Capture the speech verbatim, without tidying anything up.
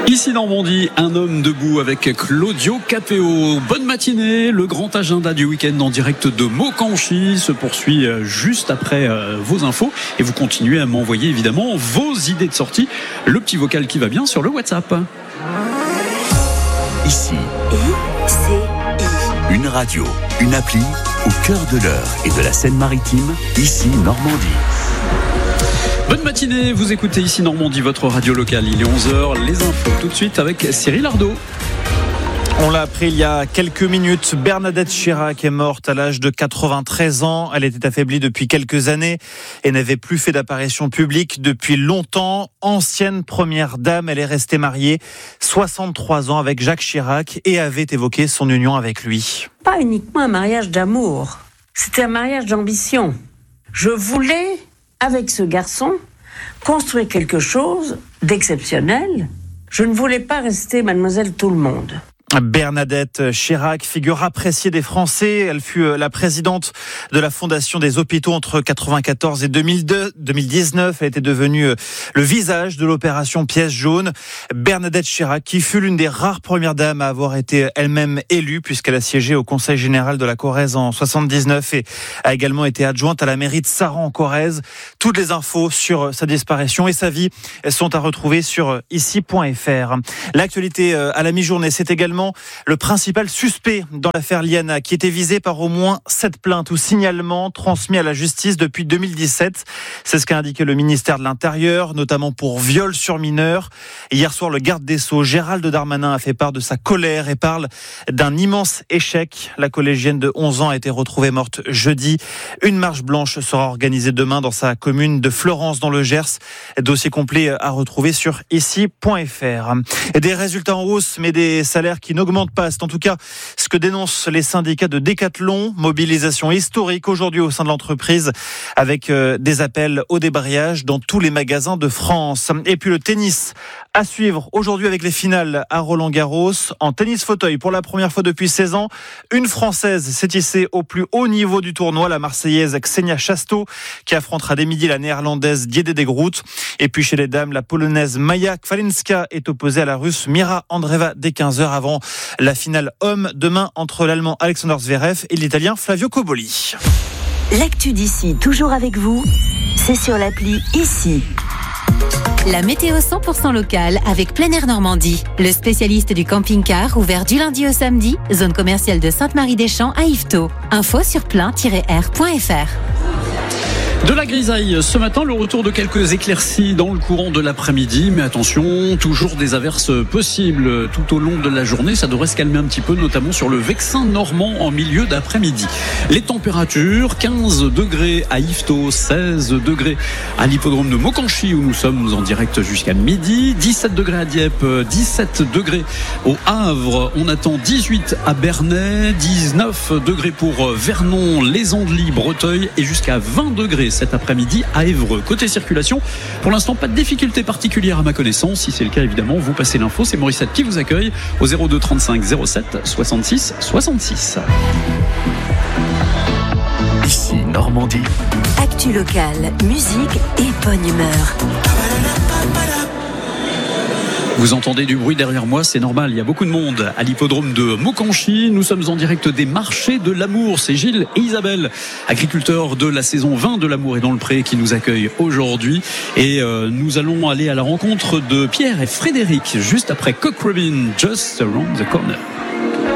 Ici Normandie, un homme debout avec Claudio Capéo. Bonne matinée, le grand agenda du week-end en direct de Mokanchi se poursuit juste après vos infos et vous continuez à m'envoyer évidemment vos idées de sortie. Le petit vocal qui va bien sur le WhatsApp. Ici, I C I. Une radio, une appli au cœur de l'Eure et de la Seine-Maritime. Ici Normandie. Bonne matinée, vous écoutez Ici Normandie, votre radio locale. Il est onze heures, les infos tout de suite avec Cyril Ardo. On l'a appris il y a quelques minutes, Bernadette Chirac est morte à l'âge de quatre-vingt-treize ans. Elle était affaiblie depuis quelques années et n'avait plus fait d'apparition publique depuis longtemps. Ancienne première dame, elle est restée mariée soixante-trois ans avec Jacques Chirac et avait évoqué son union avec lui. Pas uniquement un mariage d'amour, c'était un mariage d'ambition. Je voulais, avec ce garçon, construire quelque chose d'exceptionnel. Je ne voulais pas rester mademoiselle tout le monde. Bernadette Chirac, figure appréciée des Français. Elle fut la présidente de la Fondation des hôpitaux entre quatre-vingt-quatorze et deux mille deux, deux mille dix-neuf. Elle était devenue le visage de l'opération Pièce jaune. Bernadette Chirac, qui fut l'une des rares premières dames à avoir été elle-même élue, puisqu'elle a siégé au Conseil général de la Corrèze en soixante-dix-neuf et a également été adjointe à la mairie de Saran en Corrèze. Toutes les infos sur sa disparition et sa vie sont à retrouver sur ici point f r. L'actualité à la mi-journée, c'est également le principal suspect dans l'affaire Liana, qui était visé par au moins sept plaintes ou signalements transmis à la justice depuis deux mille dix-sept. C'est ce qu'a indiqué le ministère de l'Intérieur, notamment pour viol sur mineur. Hier soir, le garde des Sceaux, Gérald Darmanin, a fait part de sa colère et parle d'un immense échec. La collégienne de onze ans a été retrouvée morte jeudi. Une marche blanche sera organisée demain dans sa commune de Florence, dans le Gers. Dossier complet à retrouver sur ici point f r. Des résultats en hausse, mais des salaires qui n'augmente pas. C'est en tout cas ce que dénoncent les syndicats de Décathlon. Mobilisation historique aujourd'hui au sein de l'entreprise avec euh, des appels au débrayage dans tous les magasins de France. Et puis le tennis à suivre aujourd'hui avec les finales à Roland-Garros. En tennis fauteuil, pour la première fois depuis seize ans, une Française s'est hissée au plus haut niveau du tournoi, la Marseillaise Ksenia Chasteau, qui affrontera dès midi la Néerlandaise Diede de Groot. Et puis chez les dames, la Polonaise Maja Kwalinska est opposée à la Russe Mira Andreeva dès quinze heures avant la finale homme demain entre l'Allemand Alexander Zverev et l'Italien Flavio Cobolli. L'actu d'ici, toujours avec vous, c'est sur l'appli Ici. La météo cent pour cent locale avec Plein Air Normandie. Le spécialiste du camping-car ouvert du lundi au samedi, zone commerciale de Sainte-Marie-des-Champs à Yvetot. Info sur plein tiret air point f r. De la grisaille ce matin, le retour de quelques éclaircies dans le courant de l'après-midi, mais attention, toujours des averses possibles tout au long de la journée. Ça devrait se calmer un petit peu, notamment sur le Vexin normand en milieu d'après-midi. Les températures, quinze degrés à Yvetot, seize degrés à l'hippodrome de Mokanchi où nous sommes en direct jusqu'à midi, dix-sept degrés à Dieppe, dix-sept degrés au Havre, on attend dix-huit à Bernay, dix-neuf degrés pour Vernon, les Andelys, Breteuil et jusqu'à vingt degrés cet après-midi à Évreux. Côté circulation, pour l'instant, pas de difficulté particulière à ma connaissance. Si c'est le cas, évidemment, vous passez l'info. C'est Morissette qui vous accueille au zéro deux trente-cinq zéro sept soixante-six soixante-six. Ici Normandie. Actu locale, musique et bonne humeur. Vous entendez du bruit derrière moi, c'est normal, il y a beaucoup de monde à l'hippodrome de Mokanchi. Nous sommes en direct des marchés de l'amour. C'est Gilles et Isabelle, agriculteurs de la saison vingt de l'amour et dans le pré, qui nous accueillent aujourd'hui. Et euh, nous allons aller à la rencontre de Pierre et Frédéric juste après Cock Robin, Just Around the Corner.